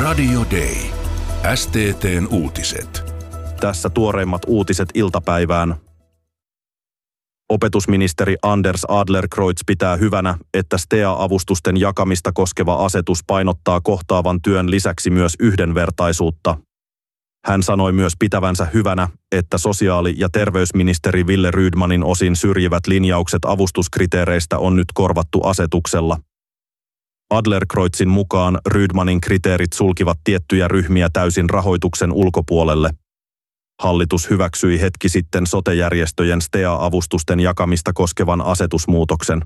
Radio Day. STT:n uutiset. Tässä tuoreimmat uutiset iltapäivään. Opetusministeri Anders Adlercreutz pitää hyvänä, että STEA-avustusten jakamista koskeva asetus painottaa kohtaavan työn lisäksi myös yhdenvertaisuutta. Hän sanoi myös pitävänsä hyvänä, että sosiaali- ja terveysministeri Wille Rydmanin osin syrjivät linjaukset avustuskriteereistä on nyt korvattu asetuksella. Adlercreutzin mukaan Rydmanin kriteerit sulkivat tiettyjä ryhmiä täysin rahoituksen ulkopuolelle. Hallitus hyväksyi hetki sitten sote-järjestöjen STEA-avustusten jakamista koskevan asetusmuutoksen.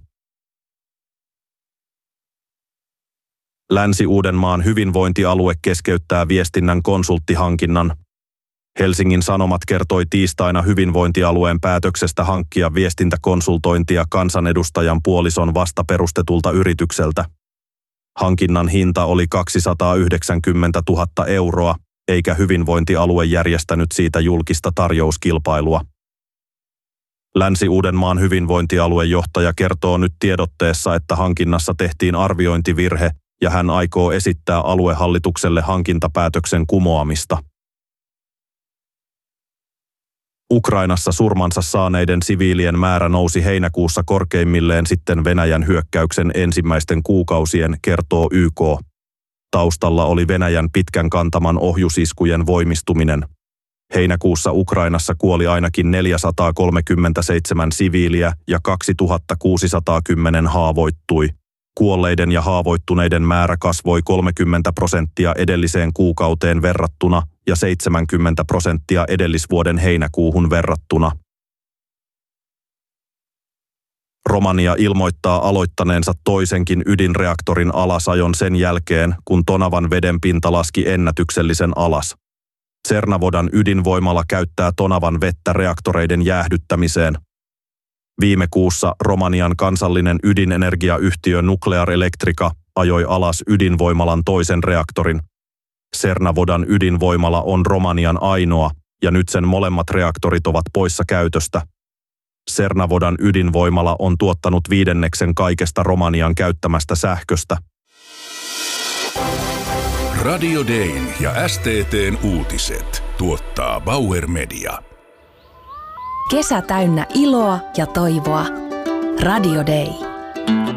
Länsi-Uudenmaan hyvinvointialue keskeyttää viestinnän konsulttihankinnan. Helsingin Sanomat kertoi tiistaina hyvinvointialueen päätöksestä hankkia viestintäkonsultointia kansanedustajan puolison vastaperustetulta yritykseltä. Hankinnan hinta oli 290 000 €, eikä hyvinvointialue järjestänyt siitä julkista tarjouskilpailua. Länsi-Uudenmaan hyvinvointialuejohtaja kertoo nyt tiedotteessa, että hankinnassa tehtiin arviointivirhe ja hän aikoo esittää aluehallitukselle hankintapäätöksen kumoamista. Ukrainassa surmansa saaneiden siviilien määrä nousi heinäkuussa korkeimmilleen sitten Venäjän hyökkäyksen ensimmäisten kuukausien, kertoo YK. Taustalla oli Venäjän pitkän kantaman ohjusiskujen voimistuminen. Heinäkuussa Ukrainassa kuoli ainakin 437 siviiliä ja 2610 haavoittui. Kuolleiden ja haavoittuneiden määrä kasvoi 30% edelliseen kuukauteen verrattuna ja 70% edellisvuoden heinäkuuhun verrattuna. Romania ilmoittaa aloittaneensa toisenkin ydinreaktorin alasajon sen jälkeen, kun Tonavan vedenpinta laski ennätyksellisen alas. Cernavodan ydinvoimala käyttää Tonavan vettä reaktoreiden jäähdyttämiseen. Viime kuussa Romanian kansallinen ydinenergiayhtiö Nuclear Electrica ajoi alas ydinvoimalan toisen reaktorin. Cernavodan ydinvoimala on Romanian ainoa, ja nyt sen molemmat reaktorit ovat poissa käytöstä. Cernavodan ydinvoimala on tuottanut 1/5 kaikesta Romanian käyttämästä sähköstä. Radio Dayn ja STT:n uutiset tuottaa Bauer Media. Kesä täynnä iloa ja toivoa. Radio Day.